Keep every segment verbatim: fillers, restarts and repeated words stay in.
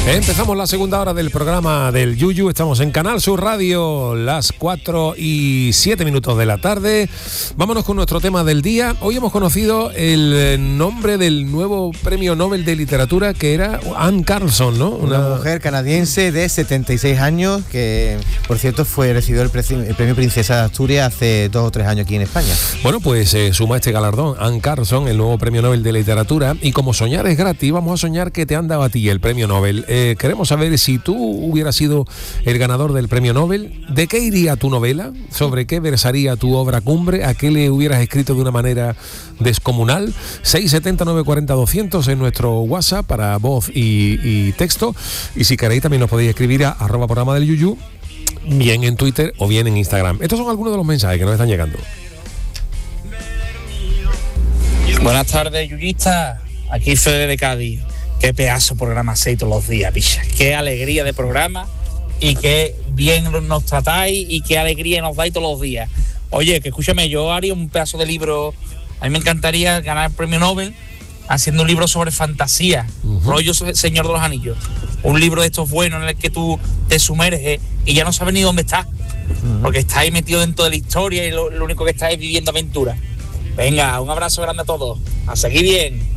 Empezamos la segunda hora del programa del Yuyu. Estamos en Canal Sur Radio, las cuatro y siete minutos de la tarde. Vámonos con nuestro tema del día. Hoy hemos conocido el nombre del nuevo premio Nobel de Literatura, que era Anne Carlson, ¿no? Una, Una mujer canadiense de setenta y seis años que, por cierto, fue recibió el, pre- el premio Princesa de Asturias hace dos o tres años aquí en España. Bueno, pues eh, suma este galardón Anne Carlson, el nuevo premio Nobel de Literatura. Y como soñar es gratis, vamos a soñar que te han dado a ti el premio Nobel. Eh, queremos saber si tú hubieras sido el ganador del premio Nobel, ¿de qué iría tu novela? ¿Sobre qué versaría tu obra cumbre? ¿A qué le hubieras escrito de una manera descomunal? seis siete cero nueve cuatro cero doscientos en nuestro WhatsApp para voz y, y texto. Y si queréis también nos podéis escribir a arroba programa del Yuyu, bien en Twitter o bien en Instagram. Estos son algunos de los mensajes que nos están llegando. Buenas tardes, yuyistas. Aquí Fede de Cádiz. Qué pedazo de programa hacéis todos los días, picha. Qué alegría de programa y qué bien nos tratáis y qué alegría nos dais todos los días. Oye, que escúchame, yo haría un pedazo de libro. A mí me encantaría ganar el premio Nobel haciendo un libro sobre fantasía, uh-huh. rollo Señor de los Anillos. Un libro de estos buenos en el que tú te sumerges y ya no sabes ni dónde estás, uh-huh. porque estás ahí metido dentro de la historia y lo, lo único que estás es viviendo aventuras. Venga, un abrazo grande a todos. A seguir bien.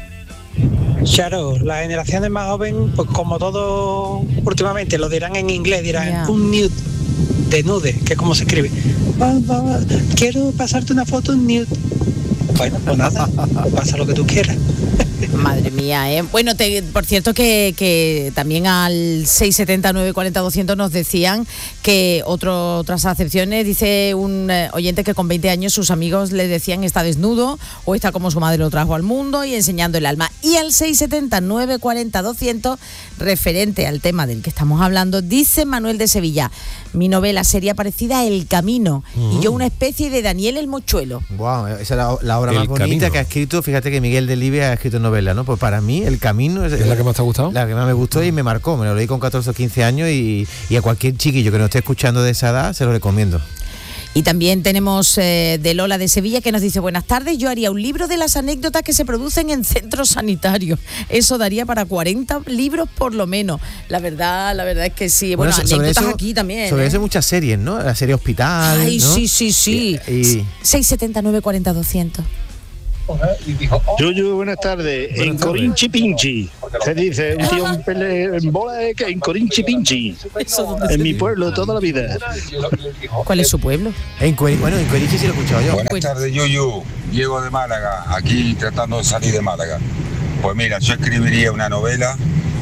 Claro, las generaciones más jóvenes, pues como todo últimamente lo dirán en inglés, dirán yeah. un nude, de nude, que es como se escribe. Va, va, va, quiero pasarte una foto en nude. Bueno, pues nada, pasa lo que tú quieras. Madre mía, ¿eh? Bueno, te, por cierto que, que también al seis siete cero nueve cuatro cero doscientos nos decían que otro, otras acepciones, dice un eh, oyente que con veinte años sus amigos le decían está desnudo o está como su madre lo trajo al mundo y enseñando el alma. Y al seis siete cero nueve cuatro cero doscientos, referente al tema del que estamos hablando, dice Manuel de Sevilla, mi novela sería parecida a El Camino uh-huh. y yo una especie de Daniel el Mochuelo. Wow, esa es la, la obra el más bonita camino. Que ha escrito. Fíjate que Miguel Delibes ha escrito novela, ¿no? Pues para mí El Camino es, ¿Es la que más te ha gustado? La que más me gustó y me marcó. Me lo leí con catorce o quince años y, y a cualquier chiquillo que nos esté escuchando de esa edad se lo recomiendo. Y también tenemos eh, de Lola de Sevilla que nos dice, buenas tardes, yo haría un libro de las anécdotas que se producen en centros sanitarios. Eso daría para cuarenta libros por lo menos. La verdad, la verdad es que sí. Bueno, bueno anécdotas eso, aquí también. Sobre ¿eh? eso hay muchas series, ¿no? La serie Hospital, Ay, ¿no? sí, sí, sí. Y, y... seis siete cero nueve cuatro cero doscientos. Yuyu, buenas tardes. Buenas en tardes. Corinchi Pinchi. Se dice un tío en, pele, en bola de que en Corinchi Pinchi. En mi pueblo toda la vida. ¿Cuál es su pueblo? En Cuer- bueno, en Corinchi sí lo he escuchado yo. Buenas tardes, Yuyu. Llego de Málaga, aquí tratando de salir de Málaga. Pues mira, yo escribiría una novela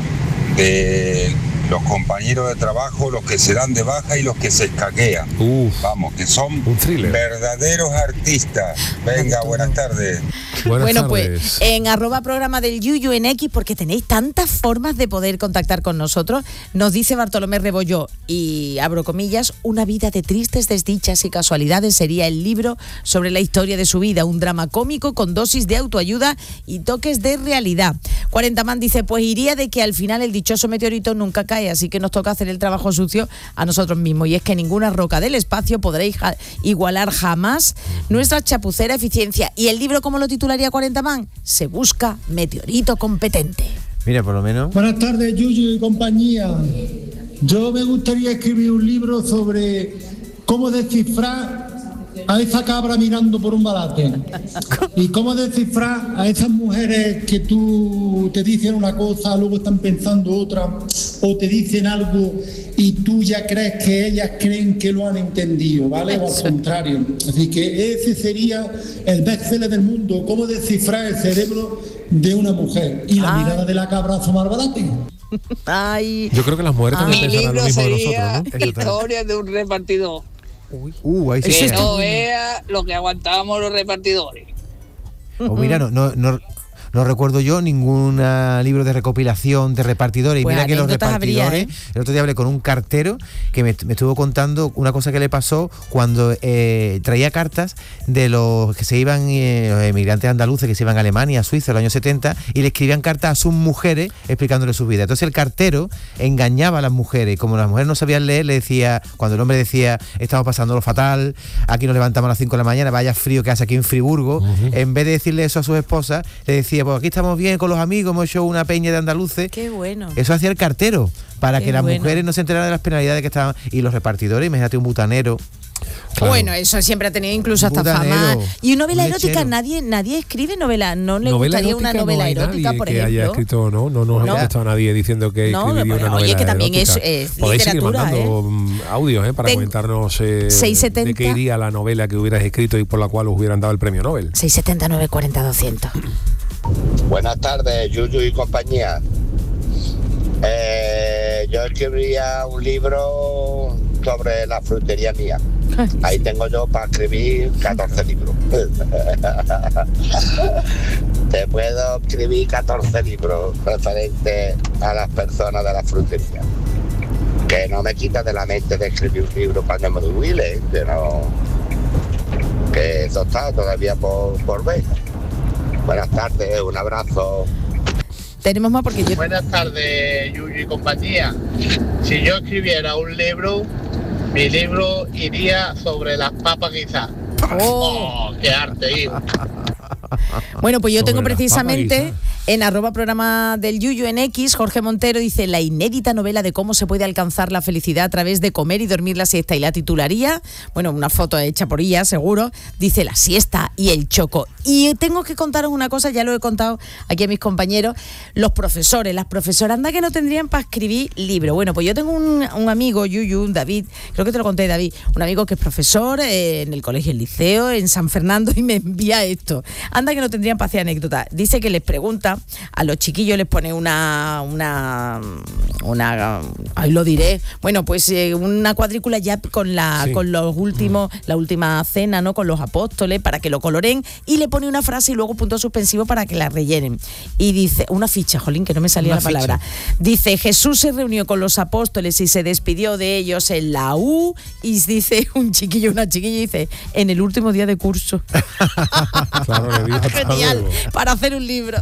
de los compañeros de trabajo, los que se dan de baja y los que se escaquean. Uf, vamos, que son verdaderos artistas. Venga, buenas tardes. Buenas bueno, tardes. Pues en arroba programa del Yuyu en X, porque tenéis tantas formas de poder contactar con nosotros, nos dice Bartolomé Rebolló, y abro comillas, una vida de tristes desdichas y casualidades sería el libro sobre la historia de su vida, un drama cómico con dosis de autoayuda y toques de realidad. cuarenta man dice, pues iría de que al final el dichoso meteorito nunca cae, así que nos toca hacer el trabajo sucio a nosotros mismos, y es que ninguna roca del espacio podréis ja- igualar jamás nuestra chapucera eficiencia. ¿Y el libro cómo lo titularía cuarenta man? Se busca meteorito competente. Mira, por lo menos. Buenas tardes, Yuyu y compañía. Yo me gustaría escribir un libro sobre cómo descifrar a esa cabra mirando por un balate y cómo descifrar a esas mujeres que tú te dicen una cosa, luego están pensando otra, o te dicen algo y tú ya crees que ellas creen que lo han entendido, ¿vale? O al contrario. Así que ese sería el bestseller del mundo, cómo descifrar el cerebro de una mujer y la ah. mirada de la cabra asomar balate. Ay. Yo creo que las mujeres también Mi pensarán lo mismo de nosotros, ¿no? Historia de un repartidor. Uy, uh, ahí sí que sea. no vea lo que aguantábamos los repartidores. O mira, no, no, no, no recuerdo yo ningún uh, libro de recopilación de repartidores. Pues y mira que los repartidores, habría, ¿eh? El otro día hablé con un cartero que me, me estuvo contando una cosa que le pasó cuando eh, traía cartas de los que se iban, eh, los emigrantes andaluces que se iban a Alemania, a Suiza en los años setenta, y le escribían cartas a sus mujeres explicándole su vida. Entonces el cartero engañaba a las mujeres, y como las mujeres no sabían leer, le decía, cuando el hombre decía, estamos pasándolo fatal, aquí nos levantamos a las cinco de la mañana, vaya frío que hace aquí en Friburgo, uh-huh. en vez de decirle eso a sus esposas, le decía, pues aquí estamos bien con los amigos, hemos hecho una peña de andaluces. Qué bueno. Eso hacía el cartero, para Qué que las bueno. mujeres no se enteraran de las penalidades que estaban. Y los repartidores, imagínate un butanero. Claro. Bueno, eso siempre ha tenido incluso hasta Butanero, fama. Y novela un erótica, lechero. nadie nadie escribe novela. ¿No le Novela gustaría erótica una novela no hay erótica, nadie por que ejemplo? haya escrito, no, no nos ha No. contestado nadie diciendo que No, escribiría pero, una oye, novela que también es- erótica. es Podéis seguir literatura, mandando mm, audios, ¿eh? Para Ten- comentarnos eh, seiscientos setenta de qué iría la novela que hubieras escrito y por la cual os hubieran dado el premio Nobel. seis setenta y nueve cuarenta doscientos. Buenas tardes, Yuyu y compañía. Eh, yo escribiría un libro sobre la frutería mía. Ahí tengo yo para escribir catorce libros. Te puedo escribir catorce libros referentes a las personas de la frutería. Que no me quita de la mente de escribir un libro cuando me jubile, que no. Que eso está todavía por, por ver. Buenas tardes, un abrazo. Tenemos más porque yo... Buenas tardes, Yuyu y compañía. Si yo escribiera un libro, mi libro iría sobre las papas guisadas. Oh. ¡Oh, qué arte, hijo! Bueno, pues yo Sobre tengo las precisamente papas guisadas. en arroba programa del Yuyu en X, Jorge Montero dice la inédita novela de cómo se puede alcanzar la felicidad a través de comer y dormir la siesta, y la titularía, bueno, una foto hecha por ella, seguro, dice La siesta y el choco. Y tengo que contaros una cosa, ya lo he contado aquí a mis compañeros, los profesores, las profesoras, anda que no tendrían para escribir libros. Bueno, pues yo tengo un, un amigo, Yuyu, David, creo que te lo conté, David, un amigo que es profesor eh, en el colegio El Liceo, en San Fernando, y me envía esto. Anda que no tendrían para hacer anécdotas. Dice que les pregunta a los chiquillos, les pone una una una ahí lo diré, bueno, pues eh, una cuadrícula ya con la Sí. con los últimos, la última cena, ¿no? Con los apóstoles, para que lo coloren, y le pone una frase y luego punto suspensivo para que la rellenen. Y dice, una ficha, jolín, que no me salía Una la palabra. ficha. Dice, Jesús se reunió con los apóstoles y se despidió de ellos en la U, y dice un chiquillo, una chiquilla, y dice, en el último día de curso. Claro, le digo hasta Genial, luego. para hacer un libro.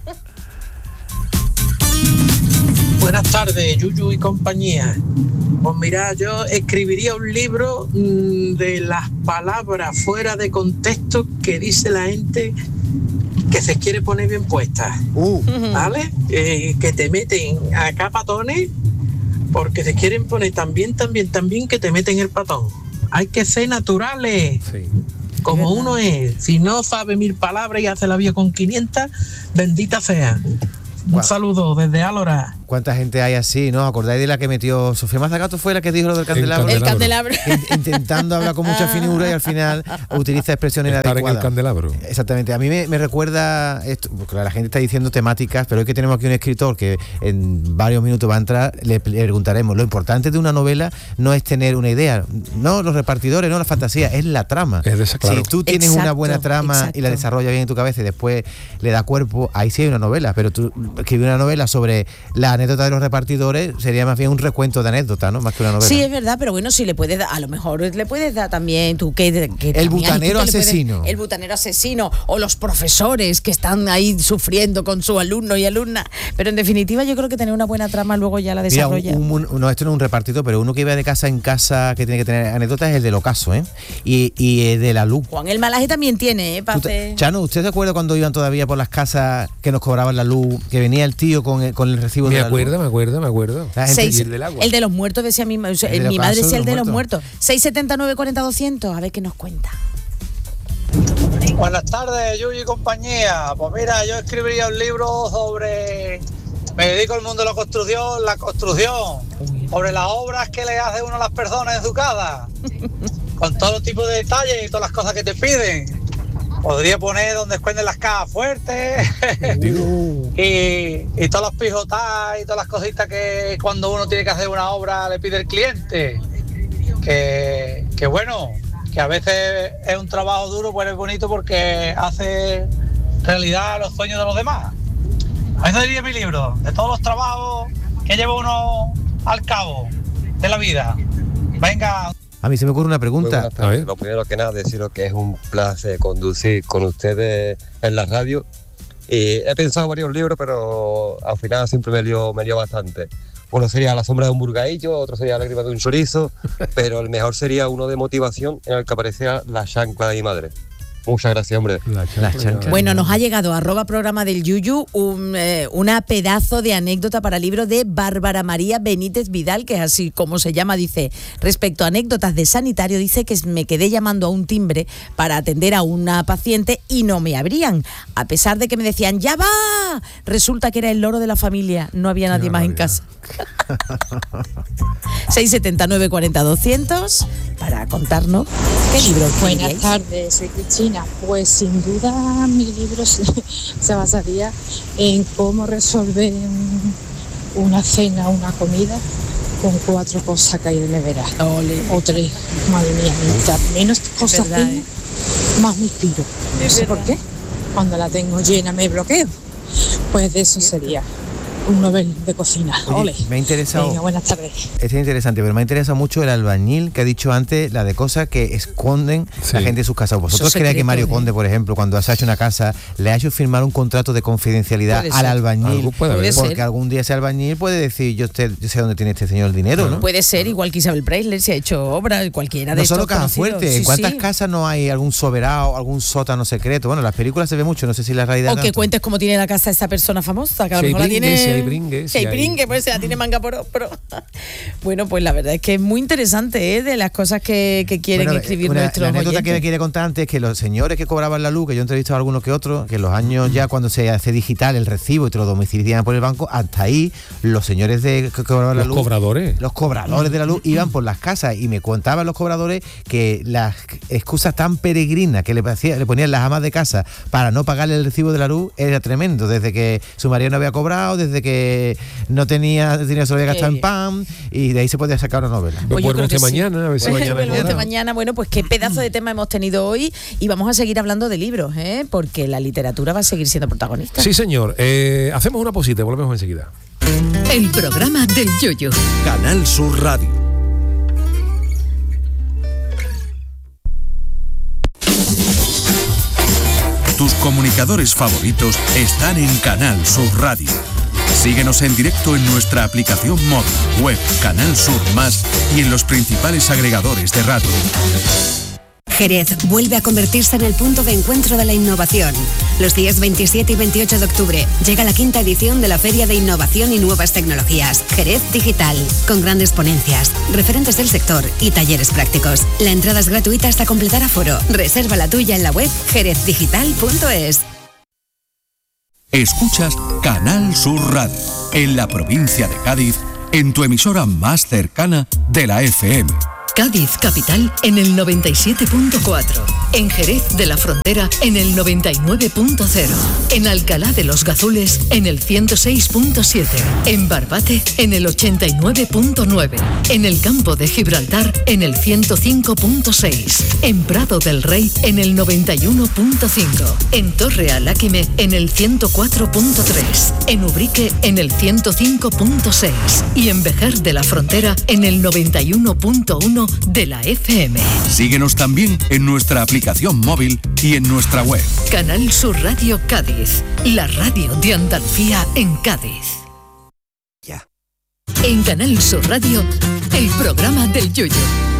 Buenas tardes, Yuyu y compañía. Pues mira, yo escribiría un libro mmm, de las palabras fuera de contexto que dice la gente que se quiere poner bien puesta. Uh. ¿Vale? Eh, que te meten acá patones porque se quieren poner tan bien, tan bien, tan bien que te meten el patón. Hay que ser naturales. Sí. Como uno es. Si no sabe mil palabras y hace la vida con quinientas, bendita sea. Un Wow. saludo desde Álora. ¿Cuánta gente hay así, no? ¿Acordáis de la que metió Sofía Mazagato? Fue la que dijo lo del candelabro. El candelabro. In- Intentando hablar con mucha finura y al final utiliza expresiones Estar en el inadecuadas. candelabro. Exactamente. A mí me, me recuerda esto, porque la gente está diciendo temáticas, pero hoy que tenemos aquí un escritor que en varios minutos va a entrar, le, le preguntaremos. Lo importante de una novela no es tener una idea, no los repartidores, no la fantasía, es la trama. Es de esa, claro. Si tú tienes Exacto, una buena trama exacto. y la desarrollas bien en tu cabeza y después le da cuerpo, ahí sí hay una novela. Pero tú escribir una novela sobre la anécdota de los repartidores sería más bien un recuento de anécdotas, ¿no? Más que una novela. Sí, es verdad, pero bueno, si le puedes dar, a lo mejor le puedes dar también tú que, que El también, butanero tú te le puedes- asesino. el butanero asesino, o los profesores que están ahí sufriendo con sus alumnos y alumnas. Pero en definitiva, yo creo que tener una buena trama luego ya la Mira, un- desarrolla. un- un- no, esto no es un repartidor, pero uno que iba de casa en casa que tiene que tener anécdotas es el del ocaso, ¿eh? Y, y el de la luz. Juan el Malaje también tiene, ¿eh? Pa' Tú te- hacer- Chano, ¿usted se acuerda cuando iban todavía por las casas que nos cobraban la luz, que venía el tío con el, con el recibo Me de la acuerdo, luz? me acuerdo, me acuerdo. La gente- Seis- Y el del agua. el de los muertos decía mi, o sea, El de mi los madre casos decía de el de los los muertos. seis setenta y nueve cuarenta doscientos, a ver qué nos cuenta. Buenas tardes, Yuyu y compañía. Pues mira, yo escribiría un libro sobre... Me dedico al mundo de la construcción, la construcción, sobre las obras que le hace uno a las personas en su casa, con todo tipo de detalles y todas las cosas que te piden. Podría poner donde esconden las cajas fuertes y, y todos los pijotas y todas las cositas que cuando uno tiene que hacer una obra le pide el cliente. Que, que bueno, que a veces es un trabajo duro, pero es bonito porque hace realidad los sueños de los demás. A eso diría mi libro, de todos los trabajos que lleva uno al cabo de la vida. Venga. A mí se me ocurre una pregunta. A ver. Lo primero que nada, deciros que es un placer conducir con ustedes en la radio. Y he pensado varios libros, pero al final siempre me lío, me lío bastante. Uno sería La sombra de un burgaillo, otro sería Lágrimas de un chorizo, pero el mejor sería uno de motivación en el que aparecía la chancla de mi madre. Muchas gracias, hombre. Bueno, nos ha llegado a arroba programa del Yuyu un, eh, una pedazo de anécdota para libro de Bárbara María Benítez Vidal, que es así como se llama. Dice, respecto a anécdotas de sanitario, dice que me quedé llamando a un timbre para atender a una paciente y no me abrían, a pesar de que me decían, ¡ya va! Resulta que era el loro de la familia, no había nadie más en casa. seis setenta y nueve cuarenta doscientos para contarnos qué libro Buenas queríais. tardes, soy Cristina. Pues sin duda mi libro se, se basaría en cómo resolver una cena, una comida con cuatro cosas que hay de nevera. Ole. O tres, madre mía, mientras menos cosas verdad, tengo, más me inspiro. No sé por qué. Cuando la tengo llena me bloqueo. Pues de eso sería un novel de cocina. Oye, Ole. me ha interesado. Venga, buenas tardes. Este es interesante, pero me ha interesado mucho el albañil que ha dicho antes, la de cosas que esconden Sí. la gente en sus casas. ¿Vosotros Esos creéis que Mario secretos, Conde, por ejemplo, cuando se ha hecho una casa, le ha hecho firmar un contrato de confidencialidad Puede al ser. albañil? Algo puede haber. Porque ser. algún día ese albañil puede decir, yo, te- yo sé dónde tiene este señor el dinero, ¿no? Puede ser, igual que Isabel Preisler se ha hecho obra, cualquiera de No solo estos cajas conocidos. fuertes, ¿en Sí, cuántas sí. casas no hay algún soberano, algún sótano secreto? Bueno, en las películas se ve mucho, no sé si la realidad O que tanto. cuentes cómo tiene la casa esa persona famosa, que a lo Si hay mejor la bringue, tiene. si hay bringue, Si si hay hay- bringue, pues se la tiene manga por hombro. Bueno, pues la verdad es que es muy interesante, ¿eh? De las cosas que, que quieren Bueno, escribir una, nuestros la anécdota oyentes. que me quiere contar antes es que los señores que cobraban la luz, que yo he entrevistado a algunos que otros, que en los años ya cuando se hace digital el recibo y te lo domicilian por el banco, hasta ahí los señores de que cobraban la Los luz, cobradores. los cobradores de la luz iban por las casas y me contaban los cobradores que las excusas tan peregrinas que le, hacía- le ponían las amas de casa para no pagarle el recibo de la luz era tremendo, desde que su marido no había cobrado, desde que no tenía dinero, se lo había gastado en pan, y de ahí se podía sacar una novela. Pues yo Vuelve creo que usted sí. mañana, a ver si mañana Vuelve usted cobra. mañana. Bueno, pues qué pedazo de tema hemos tenido hoy y vamos a seguir hablando de libros, ¿eh? Porque la literatura va a seguir siendo protagonista. Sí, señor. Eh, hacemos una pausita y volvemos enseguida. El programa del Yoyo. Canal Sur Radio. Tus comunicadores favoritos están en Canal Sur Radio. Síguenos en directo en nuestra aplicación móvil, web, Canal Sur Más y en los principales agregadores de radio. Jerez vuelve a convertirse en el punto de encuentro de la innovación. Los días veintisiete y veintiocho de octubre llega la quinta edición de la Feria de Innovación y Nuevas Tecnologías, Jerez Digital, con grandes ponencias, referentes del sector y talleres prácticos. La entrada es gratuita hasta completar aforo. Reserva la tuya en la web jerez digital punto es. Escuchas Canal Sur Radio, en la provincia de Cádiz, en tu emisora más cercana de la F M. Cádiz Capital en el noventa y siete punto cuatro. En Jerez de la Frontera en el noventa y nueve punto cero. En Alcalá de los Gazules en el ciento seis punto siete. En Barbate en el ochenta y nueve punto nueve. En el Campo de Gibraltar en el ciento cinco punto seis. En Prado del Rey en el noventa y uno punto cinco. En Torre Aláquime en el ciento cuatro punto tres. En Ubrique en el ciento cinco punto seis. Y en Vejer de la Frontera en el noventa y uno punto uno de la F M. Síguenos también en nuestra aplicación móvil y en nuestra web. Canal Sur Radio Cádiz, la radio de Andalucía en Cádiz. Ya. En Canal Sur Radio, el programa del Yoyo.